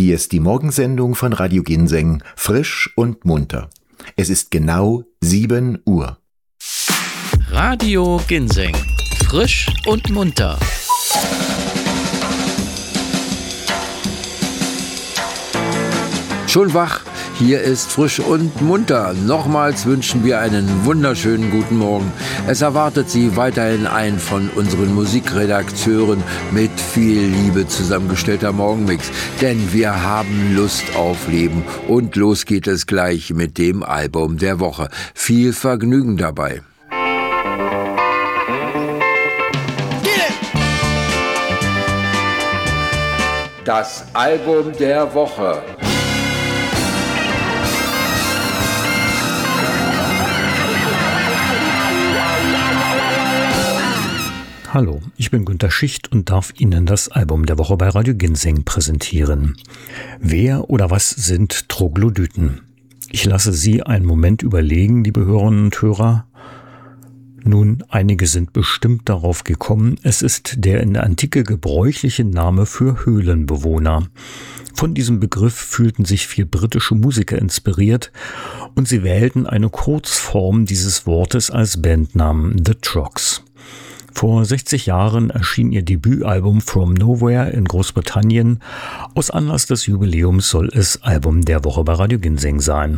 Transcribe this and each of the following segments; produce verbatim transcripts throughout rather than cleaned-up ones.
Hier ist die Morgensendung von Radio Ginseng, frisch und munter. Es ist genau sieben Uhr. Radio Ginseng, frisch und munter. Schon wach, hier ist frisch und munter. Nochmals wünschen wir einen wunderschönen guten Morgen. Es erwartet Sie weiterhin ein von unseren Musikredakteuren mit viel Liebe zusammengestellter Morgenmix. Denn wir haben Lust auf Leben und los geht es gleich mit dem Album der Woche. Viel Vergnügen dabei. Das Album der Woche. Hallo, ich bin Günter Schicht und darf Ihnen das Album der Woche bei Radio Ginseng präsentieren. Wer oder was sind Troglodyten? Ich lasse Sie einen Moment überlegen, liebe Hörerinnen und Hörer. Nun, einige sind bestimmt darauf gekommen, es ist der in der Antike gebräuchliche Name für Höhlenbewohner. Von diesem Begriff fühlten sich vier britische Musiker inspiriert und sie wählten eine Kurzform dieses Wortes als Bandnamen, The Trogs. Vor sechzig Jahren erschien ihr Debütalbum From Nowhere in Großbritannien. Aus Anlass des Jubiläums soll es Album der Woche bei Radio Ginseng sein.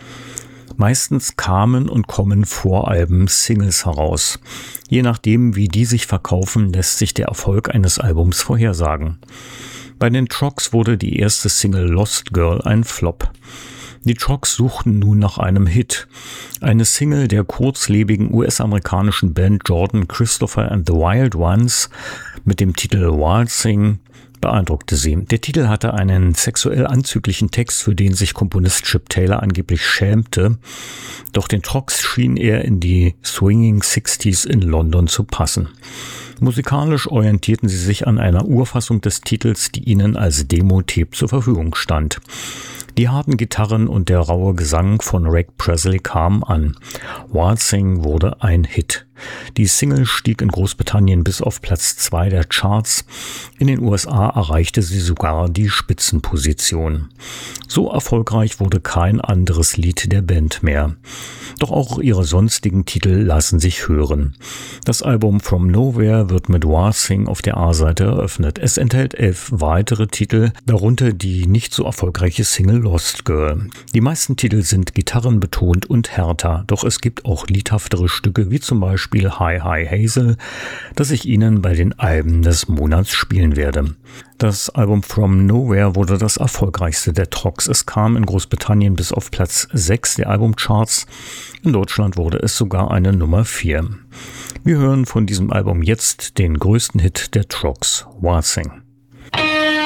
Meistens kamen und kommen vor Alben Singles heraus. Je nachdem, wie die sich verkaufen, lässt sich der Erfolg eines Albums vorhersagen. Bei den Trogs wurde die erste Single Lost Girl ein Flop. Die Trogs suchten nun nach einem Hit. Eine Single der kurzlebigen U S-amerikanischen Band Jordan Christopher and the Wild Ones mit dem Titel Waltzing beeindruckte sie. Der Titel hatte einen sexuell anzüglichen Text, für den sich Komponist Chip Taylor angeblich schämte. Doch den Trogs schien er in die Swinging Sixties in London zu passen. Musikalisch orientierten sie sich an einer Urfassung des Titels, die ihnen als Demo-Tape zur Verfügung stand. Die harten Gitarren und der raue Gesang von Rick Presley kamen an. Waltzing wurde ein Hit. Die Single stieg in Großbritannien bis auf Platz zwei der Charts. In den U S A erreichte sie sogar die Spitzenposition. So erfolgreich wurde kein anderes Lied der Band mehr. Doch auch ihre sonstigen Titel lassen sich hören. Das Album From Nowhere wird mit Waltzing auf der A-Seite eröffnet. Es enthält elf weitere Titel, darunter die nicht so erfolgreiche Single Lost Girl. Die meisten Titel sind gitarrenbetont und härter, doch es gibt auch liedhaftere Stücke, wie zum Beispiel Hi Hi Hazel, das ich Ihnen bei den Alben des Monats spielen werde. Das Album From Nowhere wurde das erfolgreichste der Trogs. Es kam in Großbritannien bis auf Platz sechs der Albumcharts. In Deutschland wurde es sogar eine Nummer vier. Wir hören von diesem Album jetzt den größten Hit der Trogs, Waltzing.